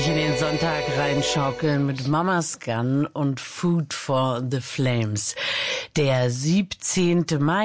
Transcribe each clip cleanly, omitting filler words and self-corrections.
In den Sonntag reinschaukeln mit Mama's Gun und Food for the Flames. Der 17. Mai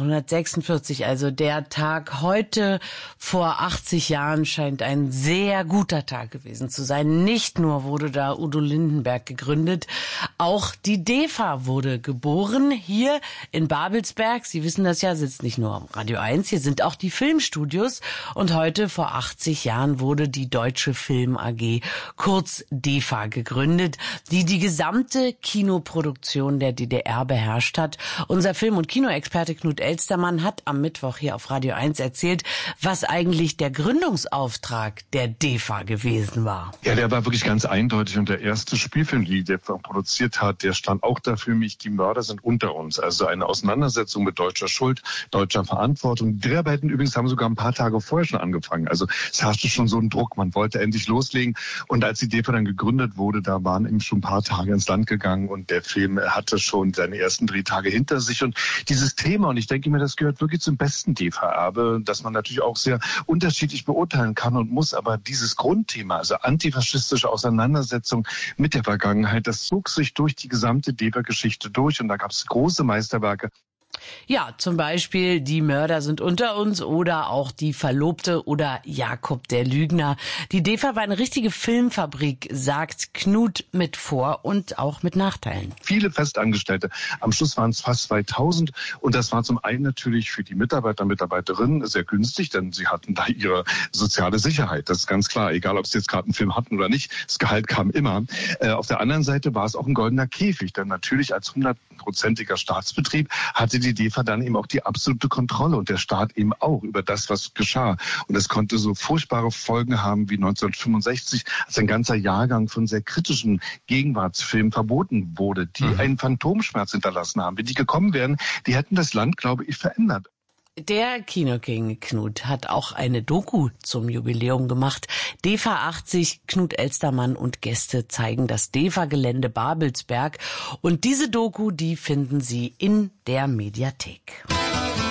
1946, also der Tag heute vor 80 Jahren, scheint ein sehr guter Tag gewesen zu sein. Nicht nur wurde da Udo Lindenberg gegründet, auch die DEFA wurde geboren. Hier in Babelsberg, Sie wissen das ja, sitzt nicht nur Radio 1, hier sind auch die Filmstudios. Und heute vor 80 Jahren wurde die Deutsche Film AG, kurz DEFA, gegründet, die die gesamte Kinoproduktion der DDR beherrscht hat. Unser Film- und Kinoexperte Knut Elstermann hat am Mittwoch hier auf Radio 1 erzählt, was eigentlich der Gründungsauftrag der DEFA gewesen war. Ja, der war wirklich ganz eindeutig, und der erste Spielfilm, die DEFA produziert hat, der stand auch dafür, nämlich Die Mörder sind unter uns. Also eine Auseinandersetzung mit deutscher Schuld, deutscher Verantwortung. Die Dreharbeiten übrigens haben sogar ein paar Tage vorher schon angefangen. Also es herrschte schon so ein Druck, man wollte endlich loslegen. Und als die DEFA dann gegründet wurde, da waren eben schon ein paar Tage ins Land gegangen und der Film hatte schon seine ersten Drehtage hinter sich. Und dieses Thema, und ich denke mir, das gehört wirklich zum besten DEFA-Erbe, dass man natürlich auch sehr unterschiedlich beurteilen kann und muss, aber dieses Grundthema, also antifaschistische Auseinandersetzung mit der Vergangenheit, das zog sich durch die gesamte DEFA-Geschichte durch, und da gab es große Meisterwerke. Ja, zum Beispiel Die Mörder sind unter uns oder auch Die Verlobte oder Jakob der Lügner. Die DEFA war eine richtige Filmfabrik, sagt Knut, mit Vor- und auch mit Nachteilen. Viele Festangestellte, am Schluss waren es fast 2000, und das war zum einen natürlich für die Mitarbeiter und Mitarbeiterinnen sehr günstig, denn sie hatten da ihre soziale Sicherheit. Das ist ganz klar, egal ob sie jetzt gerade einen Film hatten oder nicht, das Gehalt kam immer. Auf der anderen Seite war es auch ein goldener Käfig, denn natürlich als 100%iger Staatsbetrieb hatte die DEFA dann eben auch die absolute Kontrolle, und der Staat eben auch, über das, was geschah. Und es konnte so furchtbare Folgen haben wie 1965, als ein ganzer Jahrgang von sehr kritischen Gegenwartsfilmen verboten wurde, die einen Phantomschmerz hinterlassen haben. Wenn die gekommen wären, die hätten das Land, glaube ich, verändert. Der Kinoking Knut hat auch eine Doku zum Jubiläum gemacht. DEFA 80, Knut Elstermann und Gäste zeigen das DEFA-Gelände Babelsberg. Und diese Doku, die finden Sie in der Mediathek.